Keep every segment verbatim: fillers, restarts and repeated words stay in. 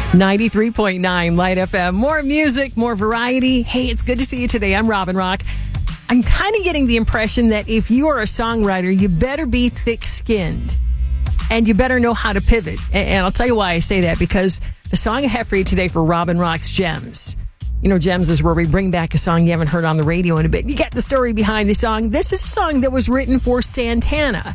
ninety-three point nine Light F M. More music, more variety. Hey, it's good to see you today. I'm Robin Rock. I'm kind of getting the impression that if you are a songwriter, you better be thick-skinned and you better know how to pivot. And I'll tell you why I say that, because the song I have for you today for Robin Rock's Gems. You know, Gems is where we bring back a song you haven't heard on the radio in a bit. You get the story behind the song. This is a song that was written for Santana.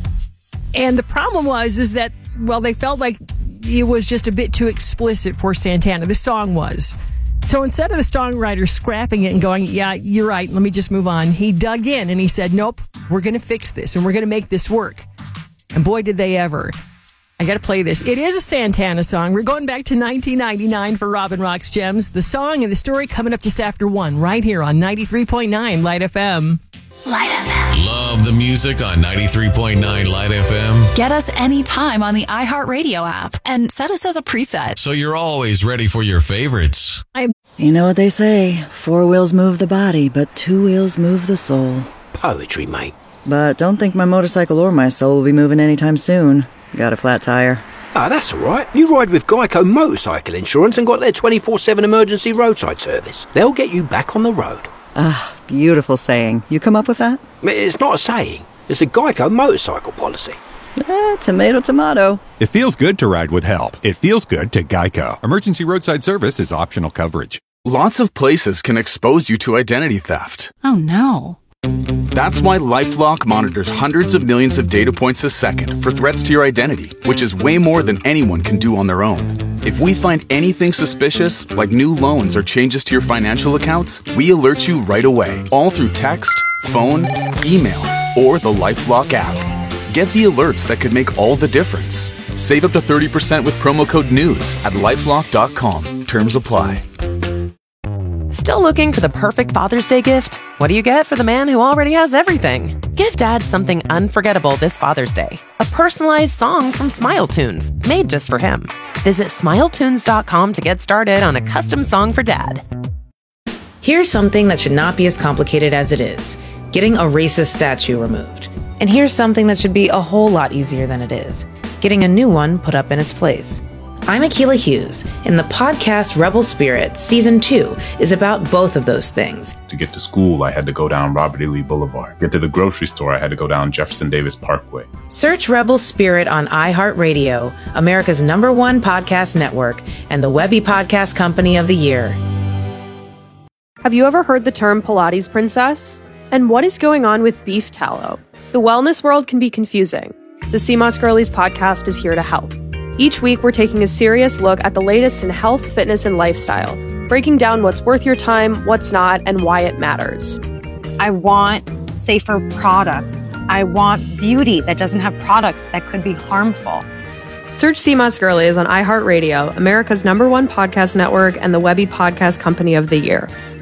And the problem was is that, well, they felt like it was just a bit too explicit for Santana. The song was. So instead of the songwriter scrapping it and going, yeah, you're right, let me just move on, he dug in and he said, nope, we're going to fix this and we're going to make this work. And boy, did they ever. I got to play this. It is a Santana song. We're going back to nineteen ninety-nine for Robin Rock's Gems. The song and the story coming up just after one, right here on ninety-three point nine Light F M. Light F M. Love the music on ninety-three point nine Light F M. Get us anytime on the iHeartRadio app and set us as a preset. So you're always ready for your favorites. I'm You know what they say, four wheels move the body, but two wheels move the soul. Poetry, mate. But don't think my motorcycle or my soul will be moving anytime soon. Got a flat tire. Ah, that's all right. You ride with Geico Motorcycle Insurance and got their twenty-four seven emergency roadside service. They'll get you back on the road. Ah, beautiful saying. You come up with that? It's not a saying. It's a Geico motorcycle policy. Eh, tomato, tomato. It feels good to ride with help. It feels good to Geico. Emergency roadside service is optional coverage. Lots of places can expose you to identity theft. Oh, no. That's why LifeLock monitors hundreds of millions of data points a second for threats to your identity, which is way more than anyone can do on their own. If we find anything suspicious, like new loans or changes to your financial accounts, we alert you right away, all through text, phone, email, or the LifeLock app. Get the alerts that could make all the difference. Save up to thirty percent with promo code NEWS at lifelock dot com. Terms apply. Still looking for the perfect Father's Day gift? What do you get for the man who already has everything? Give Dad something unforgettable this Father's Day. A personalized song from Smile Tunes, made just for him. Visit smile tunes dot com to get started on a custom song for Dad. Here's something that should not be as complicated as it is. Getting a racist statue removed. And here's something that should be a whole lot easier than it is. Getting a new one put up in its place. I'm Akilah Hughes, and the podcast Rebel Spirit Season two is about both of those things. To get to school, I had to go down Robert E. Lee Boulevard. Get to the grocery store, I had to go down Jefferson Davis Parkway. Search Rebel Spirit on iHeartRadio, America's number one podcast network, and the Webby Podcast Company of the Year. Have you ever heard the term Pilates princess? And what is going on with beef tallow? The wellness world can be confusing. The C M O S Girlies podcast is here to help. Each week, we're taking a serious look at the latest in health, fitness, and lifestyle, breaking down what's worth your time, what's not, and why it matters. I want safer products. I want beauty that doesn't have products that could be harmful. Search C M O S Girlies on iHeartRadio, America's number one podcast network, and the Webby Podcast Company of the Year.